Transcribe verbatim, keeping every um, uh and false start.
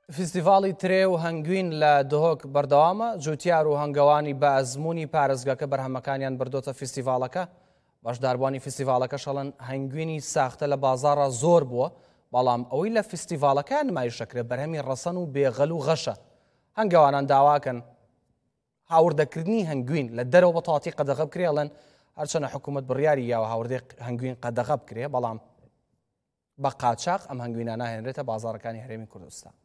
فستیڤاڵی ترێ و هەنگوین لە دهۆک بەردەوامە. جوتیار و هەنگەوانی بە ئەزمموی پارێزگاکە بەرهەمەکانیان بردۆتە فستیڤاڵەکە. بەشداربوانی فستیڤاڵەکە شەڵەن هەنگوینی ساختە لە بازاڕە زۆر بووە، بەڵام ئەوەی لە فستیڤاڵەکان نمایشەکرێت بەرهەمی ڕەسەن و بێغەل و غەشە. هەنگەوانان داواکەن هاوردەکردنی هەنگوین لە دەرەوە بە تەواتی قەدەغە بکرێڵێن، هەرچەنە حکوومەت بڕیاری یاوە هاوردەی هەنگوین قەدەغە بکرێ، بەڵام بە قاچاق ئەم هەنگوینە ناهێنرێتە بازاڕەکانی هەرێمی کوردستان.